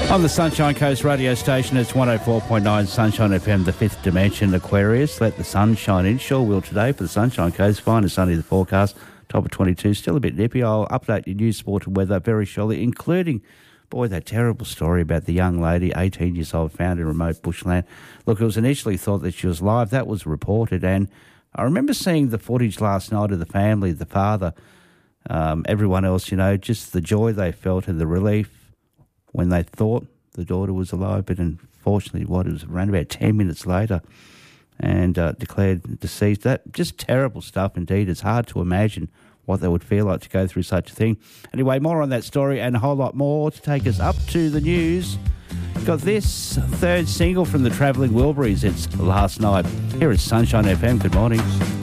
On the Sunshine Coast radio station, it's 104.9 Sunshine FM, the fifth dimension, Aquarius. Let the sun shine in. Sure will today for the Sunshine Coast. Fine and sunny, the forecast. Top of 22, still a bit nippy. I'll update your news, sport and weather very shortly, including, boy, that terrible story about the young lady, 18 years old, found in remote bushland. Look, it was initially thought that she was live. That was reported. And I remember seeing the footage last night of the family, the father, everyone else, you know, just the joy they felt and the relief when they thought the daughter was alive, but unfortunately, it was around about 10 minutes later and declared deceased. That just terrible stuff indeed. It's hard to imagine what they would feel like to go through such a thing. Anyway, more on that story and a whole lot more to take us up to the news. Got this third single from the Travelling Wilburys. It's Last Night. Here is Sunshine FM. Good morning.